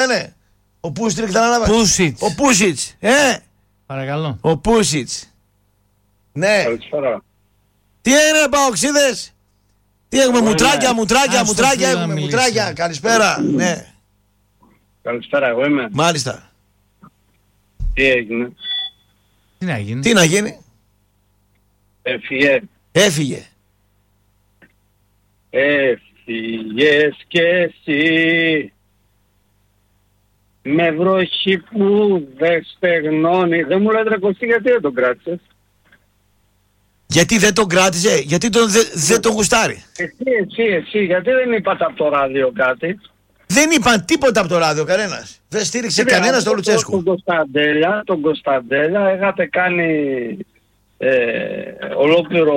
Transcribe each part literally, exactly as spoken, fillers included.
ναι. Ο Πούστρικ ήταν ανάβαση. Πούσιτς. Ο Πούσιτς. Ε. Παρακαλώ. Ο Πούσιτς. Ναι. Καλησπέρα. Τι έγινε, Παοξίδες? Τι έχουμε, Εγώ μουτράκια, είμαι. μουτράκια, Ας το μουτράκια φίλο να έχουμε, μιλήσει. μουτράκια. Καλησπέρα. Ναι. Καλησπέρα, εγώ είμαι. Μάλιστα. Τι έγινε? Τι να γίνει. Τι να γίνει? Έφυγε. Έφυγε. Έφυγες κι εσύ με βροχή που δεν στεγνώνει. Δεν μου λέτε ρε Κωστή, γιατί δεν τον κράτησες? Γιατί δεν τον κράτησε? Γιατί τον, δε, δεν τον γουστάρει? Εσύ, εσύ, εσύ, γιατί δεν είπατε από το ράδιο κάτι? Δεν είπαν τίποτα από το ράδιο κανένας. Δεν στήριξε κανένας τον Λουτσέσκου. Τον Κωνσταντέλια, τον Κωνσταντέλια είχατε κάνει ε, ολόκληρο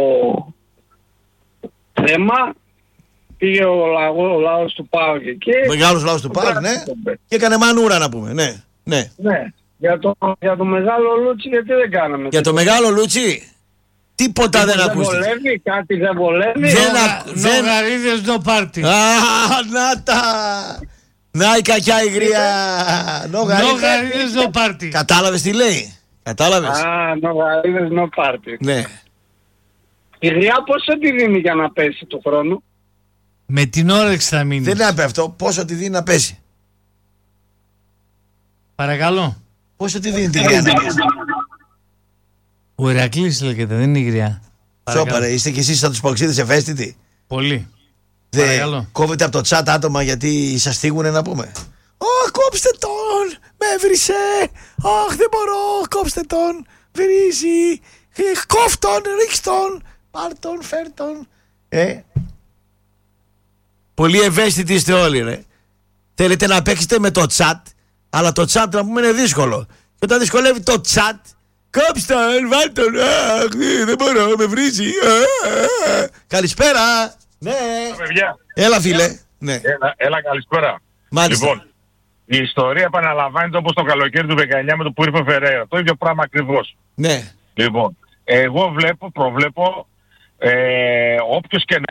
θέμα. Πήγε ο, λαό, ο λαός του ΠΑΟΚ εκεί. Μεγάλος λαός του ΠΑΟΚ, ναι. Και έκανε μανούρα να πούμε, ναι. ναι. Ναι. Για το, για το μεγάλο Λούτσι γιατί δεν κάναμε? Για το μεγάλο Λούτσι, τίποτα δεν ακούστηκε. Δεν βολεύει, κάτι δεν βολεύει. Δεν Νο- ακ- δεν- Νογαρίδες no party. Α, να τα! Να η κακιά η γρία! Νογαρίδες no party. Κατάλαβες τι λέει? Κατάλαβες? Α, Νογαρίδες no party. Ναι. Η γριά πόσο τη δίνει για να πέσει του χρόνου? Με την όρεξη θα μείνεις. Δεν είναι αυτό. Πόσο τη δίνει να πέσει? Παρακαλώ. Πόσο τη δίνει τη γρία να πέσει? Ο Ηρακλής λέγεται, δεν είναι η γριά. Σώπα ρε, είστε κι εσείς σαν τους Παοξίδες ευαίσθητοι? Πολύ. Δεν Παρακαλώ. κόβετε από το chat άτομα γιατί σας θίγουνε να πούμε? Αχ, κόψτε τον! Με έβρισε! Αχ, δεν μπορώ! Κόψτε τον! Βρίζει! Ε, Κόφ τον! Ρίξ τον! Πάρ τον! Φέρ τον! Ε. Πολύ ευαίσθητοι είστε όλοι, ρε. Θέλετε να παίξετε με το chat, αλλά το chat να πούμε είναι δύσκολο. Και όταν δυσκολεύει το chat, κόψτε τον! Βάλ τον! Αχ, δεν μπορώ! Με βρίζει! Καλησπέρα! Ναι! Παιδιά, Έλα, φίλε! Ναι. έλα, έλα καλησπέρα. Μάλιστα. Λοιπόν, η ιστορία επαναλαμβάνεται όπως το καλοκαίρι του δεκαεννιά με το που ήρθε ο Φεραίρα. Το ίδιο πράγμα ακριβώς. Ναι. Λοιπόν, εγώ βλέπω, προβλέπω, ε, όποιος και να...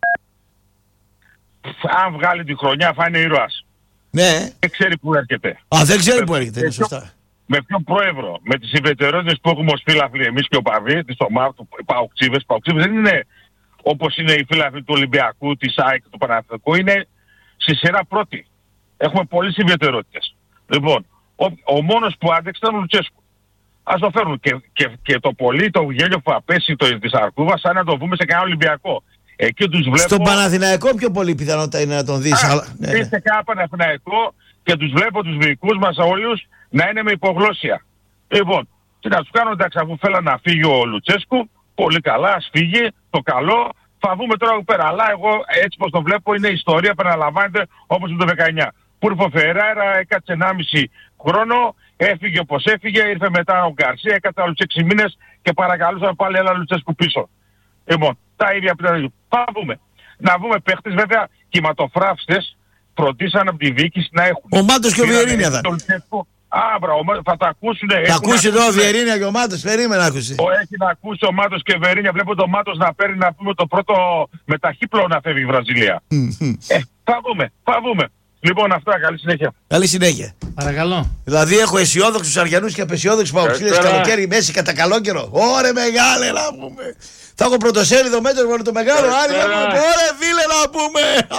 αν βγάλει τη χρονιά θα είναι ήρωας. Ναι. Δεν ξέρει πού έρχεται. Α, δεν ξέρει πού έρχεται. Είναι Με ποιο- σωστά. Με ποιον πρόεδρο, με τις ιδιαιτερότητες που έχουμε ως φίλαθλοι εμείς και ο Παβί, της ομάδας του Παοξίβες. Παοξίβες δεν είναι όπως είναι οι φίλαθλοι του Ολυμπιακού, της ΑΕΚ, του Παναθηναϊκού. Είναι στη σειρά πρώτη. Έχουμε πολλές ιδιαιτερότητες. Λοιπόν, ο, ο μόνος που άντεξε ήταν ο Λουτσέσκου. Ας το φέρουν. Και, και, και το πολύ το γέλιο που θα πέσει το, της Αρκούβας, σαν να το δούμε σε κανένα Ολυμπιακό. Εκεί τους βλέπω... Στον Παναθηναϊκό πιο πολύ πιθανότητα είναι να τον δεις. Α, Αλλά... ναι, ναι. Είστε κάνα Παναθηναϊκό και τους βλέπω τους δικούς μας όλους να είναι με υπογλώσσια. Λοιπόν, τι να τους κάνω, εντάξει, αφού θέλανε να φύγει ο Λουτσέσκου, πολύ καλά, ας φύγει, το καλό, θα δούμε τώρα εδώ πέρα. Αλλά εγώ έτσι πως το βλέπω είναι ιστορία, επαναλαμβάνεται όπως το δεκαεννιά. Που ήρθε ο Φεραίρα, έκατσε ενάμιση χρόνο, έφυγε όπως έφυγε, ήρθε μετά ο Γκαρσία, έκατσε άλλους έξι μήνες και παρακαλούσαμε πάλι ένα Λουτσέσκου πίσω. Λοιπόν, τα ίδια πιτάρια. Θα δούμε. Να δούμε παίχτες, βέβαια, κυματοφράφστες φροντίσαν από τη διοίκηση να έχουν. Ο Μάτος και ο Πήρανε Βιερίνια θα τον Λουτσέσκου. Α, μπράβο, θα τα ακούσουνε. Θα ακούσει εδώ ο Βιερίνια και ο Μάτος. Περίμενε να ακούσει. Έχει να ακούσει ο Μάτος και Βερίνια. Βλέπω τον Μάτος να παίρνει να πούμε το πρώτο με ταχύπλο να φεύγει η Βραζιλία. ε, θα δούμε, θα δούμε. Λοιπόν, αυτά, καλή συνέχεια. Καλή συνέχεια. Παρακαλώ. Δηλαδή έχω αισιόδοξους Αριανούς και απεσιόδοξους Παοξίδες καλοκαίρι, μέση κατά καλό καιρό. Ωρε μεγάλε να πούμε. Θα έχω πρωτοσέλιδο μέτρο με το μεγάλο Άρη να πούμε. Ωρε φίλε να πούμε.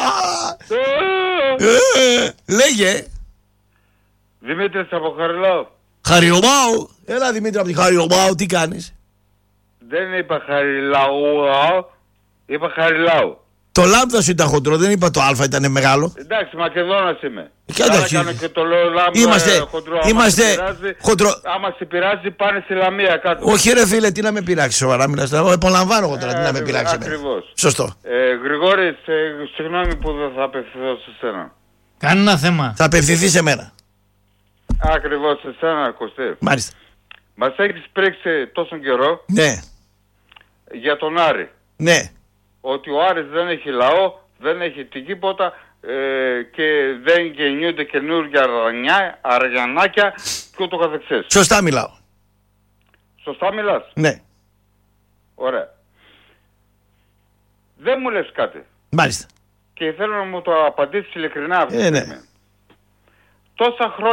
Α, ε, Λέγε. Δημήτρης από Χαριλάου. Χαριωμάου. Έλα Δημήτρη από τη Χαριωμάου, τι κάνεις? Δεν είπα Χαριλάου, είπα Χαριλάου. Το λάμδα σου ήταν χοντρό, δεν είπα το α ήταν μεγάλο. Εντάξει, Μακεδόνας είμαι. Και Άρα εντάξει. κάνω και το λέω λάμπα Είμαστε- χοντρό. Άμα είμαστε σε πειράζει- χοντρό. Άμα σε πειράζει πάνε στη Λαμία κάτω. Όχι ρε φίλε, τι να με πειράξει, σοβαρά μιλάς τώρα. Επολαμβάνω εγώ τώρα, τι να με ακριβώς, πειράξει εμένα. ακριβώς. Σωστό. Ε, Γρηγόρη, σε, συγγνώμη που δεν θα απευθυνθώ σε σένα. Κανένα θέμα. Θα απευθυνθεί σε μένα. Ακριβώς σε σένα, Κωστή. Μάλιστα. Μας έχεις πρίξει τόσο καιρό Ναι, για τον Άρη. ναι. Ότι ο Άρης δεν έχει λαό, δεν έχει τίποτα ε, και δεν γεννιούνται καινούργια αργανιά, αργανάκια και ούτω καθεξής. Σωστά μιλάω. Σωστά μιλάς? Ναι, Ωραία. Δεν μου λες κάτι μάλιστα. και θέλω να μου το απαντήσεις ειλικρινά αυτή τη Ε, ναι. στιγμή. τόσα χρόνια